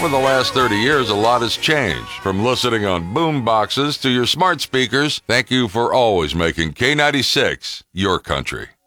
Over the last 30 years, a lot has changed. From listening on boom boxes to your smart speakers, thank you for always making K96 your country.